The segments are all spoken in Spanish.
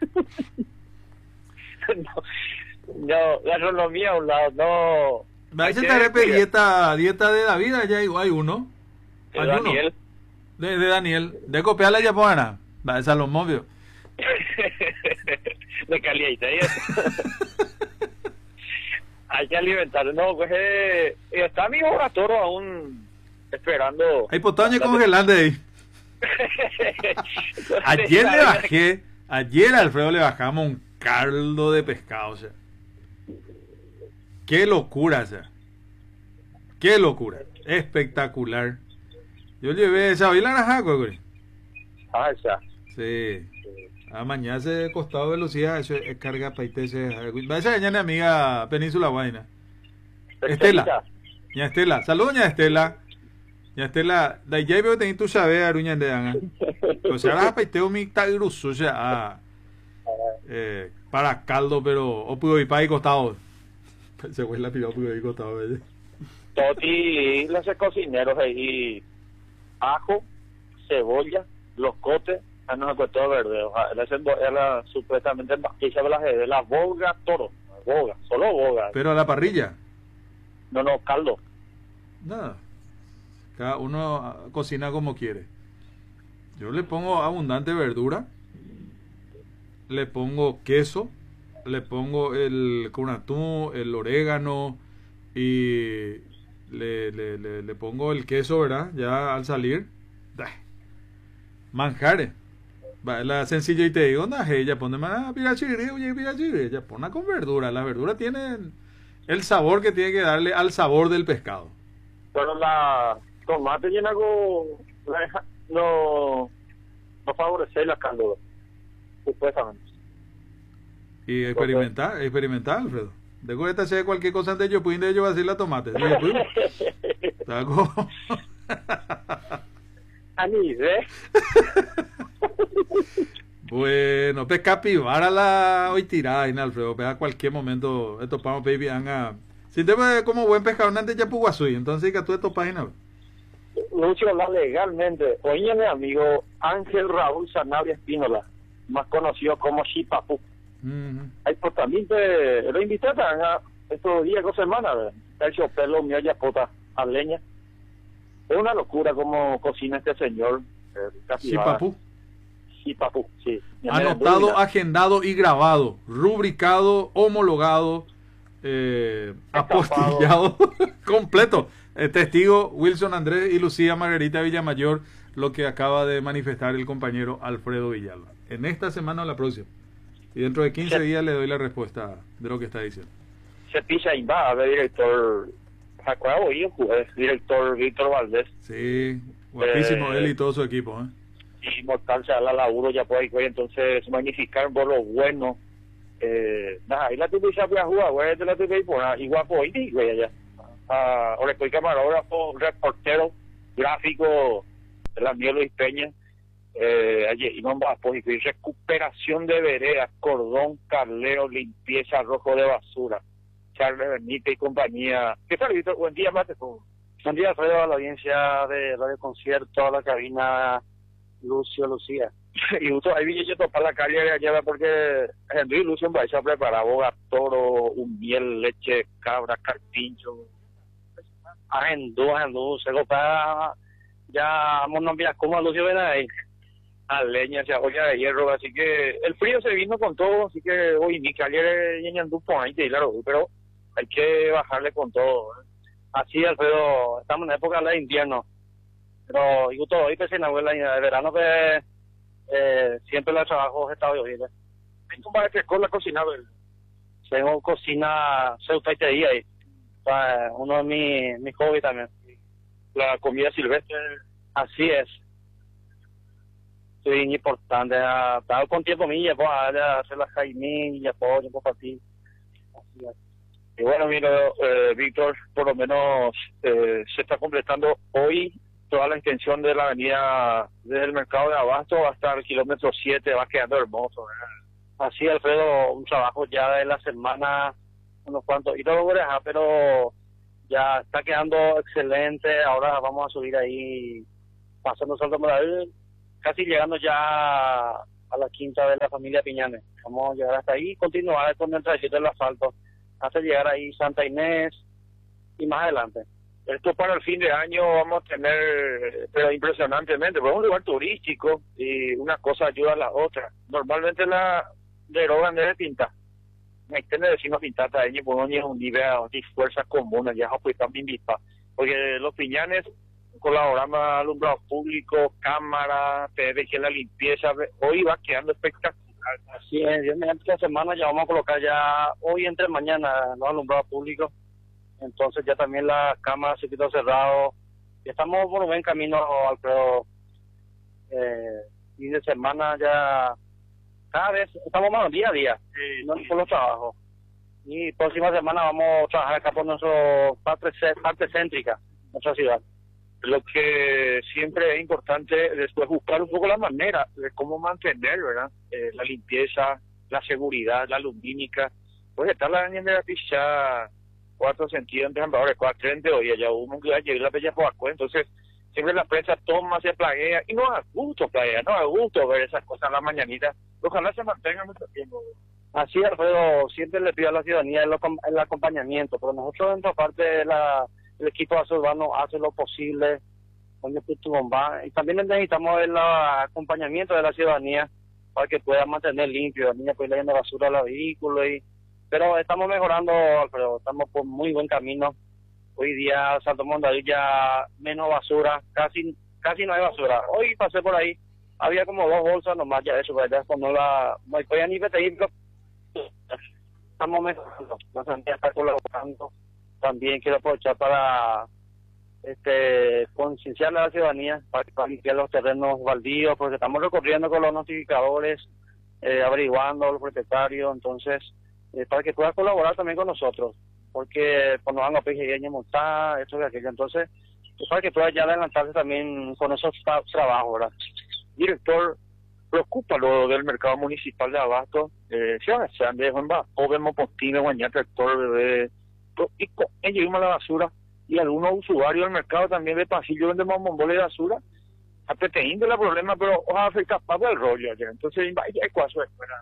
No, gastronomía a un lado, no. A veces te repite dieta de David, allá hay uno. De Daniel. De Daniel. De copiar la yapona. Va a ser los movios. De calidad. Hay que alimentar. No, pues está mi toro aún esperando. Hay potaño congelante ahí. Ayer le bajé. Ayer a Alfredo le bajamos un caldo de pescado, o sea. Qué locura, o sea. Qué locura. Espectacular. Yo llevé esa hoy la najaco, güey. Ah, esa. Sí. Mañana se costado de velocidad, eso es carga paitese. Va a ser ña amiga Península Guaina. Estela. Ña Estela. Saludos, ña Estela. Ña Estela, da ya veo tener tu saber aruña de danga. O sea, la paiteo mi tagruso, o sea, para caldo, pero o pudo ir para ahí costado. Se fue la piba pudo ir costado, ¿verdad? Toti, los cocineros ahí, ajo, cebolla, los cotes, no me cuento verde, era supuestamente de la boga, toro, boga, solo boga. Pero a la parrilla. No, caldo. Nada. Cada uno cocina como quiere. Yo le pongo abundante verdura, le pongo queso, le pongo el atún, el orégano y le pongo el queso, ¿verdad? Ya al salir, manjares. La sencilla y te digo, ella pone más pirachiri, ella pone con verdura. La verdura tiene el sabor que tiene que darle al sabor del pescado. Pero la tomate llena no favorece la caldo, supuestamente. Y experimentar, Alfredo. De cuenta sea cualquier cosa antes yo pude yo hacer la tomate. Bueno, pesca pivara la hoy tirada, Alfredo. Pega cualquier momento. Esto para baby anga. Si te ves como buen pescador antes ya puguasui, entonces que tú esto página. Lucio, legalmente, oye mi amigo Ángel Raúl Sanabria Espínola, más conocido como Shipapu. Hay pues también lo invité a estos días, 2 semanas, el chopelo mío ya pota a leña. Es una locura como cocina este señor. Shipapu. Shipapu, sí. Anotado, agendado y grabado, rubricado, homologado, apostillado, completo. Testigo Wilson Andrés y Lucía Margarita Villamayor, lo que acaba de manifestar el compañero Alfredo Villalba. En esta semana o la próxima. Y dentro de 15 días le doy la respuesta de lo que está diciendo. Se pisa y va a ver director Jacobo y director Víctor Valdés. Sí, guapísimo él y todo su equipo. Y mortal se da la laburo ya por ahí, entonces magnificar por lo bueno. Ahí la tuve ya voy a jugar, güey, la tuve por igual por ahí, güey, allá. Ahora estoy camarógrafo, reportero, gráfico de la mía Luis Peña. Allí vamos a recuperación de veredas, cordón, carleo, limpieza, arrojo de basura, Charles Benítez y compañía. ¿Qué tal, Víctor? Buen día, Mate. Buen día, Alfredo, a la audiencia de Radio Concierto, a la cabina Lucio, Lucía. Y justo ahí vi yo topar la calle de allá porque Henry y Lucio vais a preparar boga, toro, un miel, leche, cabra, carpincho. Agendó, se copa ya vamos a enviar como a Lucio ven ahí. A leña, o sea, olla de hierro, así que el frío se vino con todo, así que hoy ni que ayer ñañandú por ahí, claro, pero hay que bajarle con todo. Así, Alfredo, estamos en época de invierno, pero yo todo hoy pensé en la abuela de verano que siempre los trabajos he estado lloviendo. Tengo para que con la cocina, tengo cocina ceuta y teía ahí, uno de mis hobbies también, la comida silvestre, así es. Sí, importante, estaba con tiempo mío, pues, hacer las jaimillas, pollo, para ti. Y bueno, mira, Víctor, por lo menos se está completando hoy toda la extensión de la avenida desde el mercado de Abasto hasta el kilómetro 7, va quedando hermoso, ¿verdad? Así, Alfredo, un trabajo ya de la semana, unos cuantos, y todo, pero ya está quedando excelente. Ahora vamos a subir ahí, pasando Salto Morador, casi llegando ya a la quinta de la familia Piñanes. Vamos a llegar hasta ahí y continuar con el trayecto del asfalto hasta llegar ahí Santa Inés y más adelante. Esto para el fin de año vamos a tener, pero impresionantemente, porque es un lugar turístico y una cosa ayuda a la otra. Normalmente la derogan de pintar. Me tiene vecinos pintar también, pues no es un nivel de fuerzas comunes, ya pues también vispa. Porque los Piñanes colaboramos alumbrado público, cámara, que la limpieza, hoy va quedando espectacular. Así es, Dios mediante esta semana ya vamos a colocar ya hoy entre mañana los alumbrados públicos. Entonces ya también la cámara circuito cerrado, y estamos por buen camino, Alfredo, y de semana ya cada vez estamos más día a día, no por los trabajos, y próxima semana vamos a trabajar acá por nuestra parte céntrica, nuestra ciudad. Lo que siempre es importante después buscar un poco la manera de cómo mantener, ¿verdad? La limpieza, la seguridad, la lumínica, pues está la niña de la picha 4 sentidos entre ambadores, 4 entre hoy, ya uno que va a llegar la bella por entonces siempre la prensa toma, se plaguea, y no da gusto plaguea, no da gusto ver esas cosas en la mañanita, ojalá se mantenga mucho tiempo. Así, Alfredo, siempre le pido a la ciudadanía el acompañamiento, pero nosotros en nuestra parte el equipo de Aseo Urbano hace lo posible con el bomba, y también necesitamos el acompañamiento de la ciudadanía para que pueda mantener limpio, la niña puede ir leyendo basura a los vehículos, pero estamos mejorando, Alfredo, estamos por muy buen camino. Hoy día Santo Mondavid ya menos basura, casi no hay basura. Hoy pasé por ahí, había como 2 bolsas nomás, ya eso, ya no podía ni pedir, estamos mejorando, la familia está colaborando. También quiero aprovechar para concienciar a la ciudadanía para limpiar los terrenos baldíos, porque estamos recorriendo con los notificadores, averiguando a los propietarios, entonces para que pueda colaborar también con nosotros, porque cuando van a PGI montar esto y aquello, entonces para que pueda ya adelantarse también con esos trabajos, ¿verdad? Director, preocupa lo del mercado municipal de Abasto, se han dejado o vemos postines, guañar tractor, bebé, y llevamos la basura, y algunos usuarios del mercado también de pasillo venden bombones de basura, apeteciendo el problema, pero ojalá se capaz del rollo ayer, entonces hay cuatro escuelas.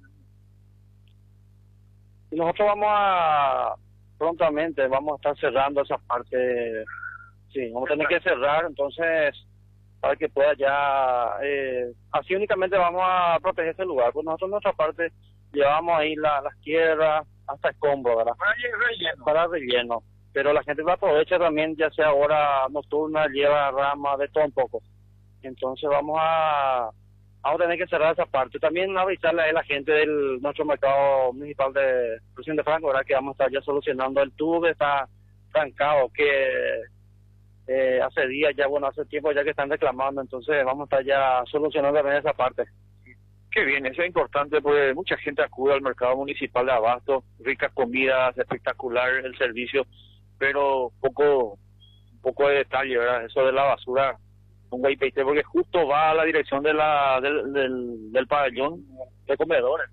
Y nosotros prontamente vamos a estar cerrando esa parte, sí, vamos a tener que cerrar, entonces, para que pueda ya, así únicamente vamos a proteger ese lugar, pues nosotros en nuestra parte llevamos ahí las tierras hasta escombros, ¿verdad? Para relleno, pero la gente lo aprovecha también, ya sea hora nocturna, lleva ramas, de todo un poco, entonces vamos a tener que cerrar esa parte. También avisarle a la gente de nuestro mercado municipal de Presidente Franco, ¿verdad? Que vamos a estar ya solucionando el tubo que está trancado, que hace días ya, hace tiempo ya que están reclamando, entonces vamos a estar ya solucionando también esa parte. Qué bien, eso es importante porque mucha gente acude al mercado municipal de Abasto, ricas comidas, espectacular el servicio, pero poco de detalle, ¿verdad? Eso de la basura, un guaypeite, porque justo va a la dirección de del pabellón de comedores.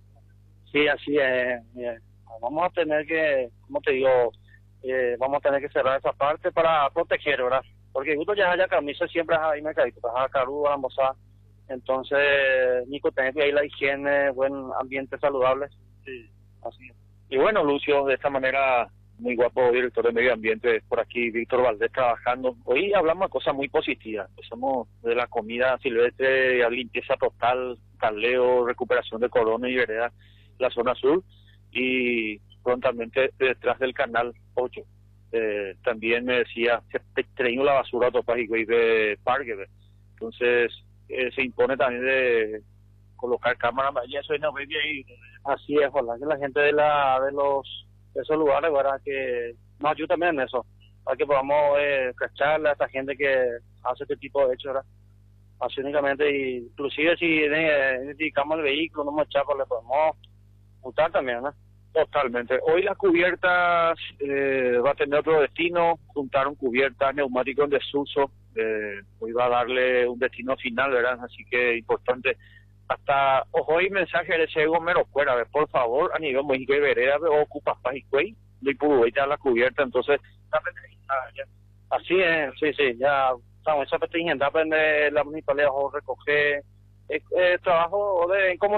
Sí, así es. Vamos a tener que, como te digo, vamos a tener que cerrar esa parte para proteger, ¿verdad? Porque justo ya haya camisa siempre hay mercadito, a Carú, a Mozá. Entonces, Nico, tener que ir la higiene, buen ambiente saludable. Sí, así es. Y bueno, Lucio, de esta manera, muy guapo director de medio ambiente por aquí, Víctor Valdés, trabajando. Hoy hablamos de cosas muy positivas. Empezamos de la comida silvestre, a limpieza total, taleo, recuperación de corona y vereda, la zona sur, y prontamente detrás del canal 8. También me decía, se traído la basura a Topaz y Güey de Parque. Entonces, se impone también de colocar cámaras, y eso no ve ahí. Así es, ojalá que la gente de esos lugares, ¿verdad? Que nos ayude también en eso, para que podamos cacharle a esta gente que hace este tipo de hechos, ¿verdad? Así únicamente, inclusive si identificamos el vehículo, no nos echamos, le podemos multar también, ¿no? Totalmente. Hoy las cubiertas va a tener otro destino, juntaron cubiertas, neumáticos en desuso, hoy va a darle un destino final, ¿verdad? Así que importante. Hasta hoy mensaje de ese Gomero fuera, por favor, a nivel México y vereda, ocupa Pajicuey, de Purubey ya la cubierta, entonces, así es, sí, ya estamos, esa petingen, depende de la municipalidad, recoger, trabajo de